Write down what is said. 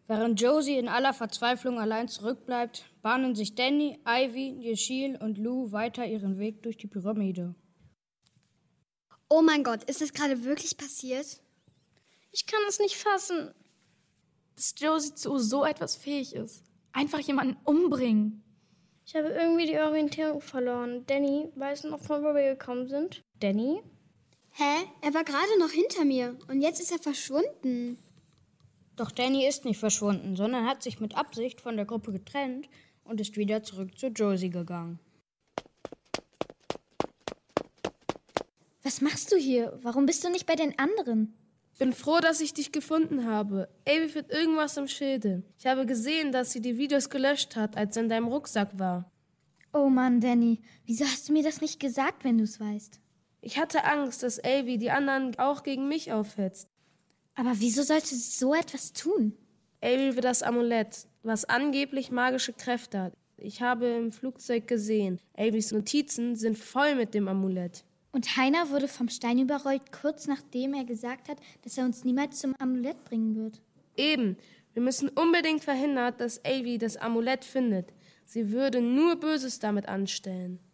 Während Josie in aller Verzweiflung allein zurückbleibt, bahnen sich Danny, Ivy, Yeşil und Lou weiter ihren Weg durch die Pyramide. Oh mein Gott, ist das gerade wirklich passiert? Ich kann es nicht fassen, dass Josie zu so etwas fähig ist. Einfach jemanden umbringen. Ich habe irgendwie die Orientierung verloren. Danny, weißt du noch, von wo wir gekommen sind? Danny? Hä? Er war gerade noch hinter mir und jetzt ist er verschwunden. Doch Danny ist nicht verschwunden, sondern hat sich mit Absicht von der Gruppe getrennt und ist wieder zurück zu Josie gegangen. Was machst du hier? Warum bist du nicht bei den anderen? Bin froh, dass ich dich gefunden habe. Ivy führt irgendwas im Schilde. Ich habe gesehen, dass sie die Videos gelöscht hat, als er in deinem Rucksack war. Oh Mann, Danny, wieso hast du mir das nicht gesagt, wenn du es weißt? Ich hatte Angst, dass Ivy die anderen auch gegen mich aufhetzt. Aber wieso sollte sie so etwas tun? Ivy will das Amulett, was angeblich magische Kräfte hat. Ich habe im Flugzeug gesehen, Ivys Notizen sind voll mit dem Amulett. Und Heiner wurde vom Stein überrollt, kurz nachdem er gesagt hat, dass er uns niemals zum Amulett bringen wird. Eben, wir müssen unbedingt verhindern, dass Ivy das Amulett findet. Sie würde nur Böses damit anstellen.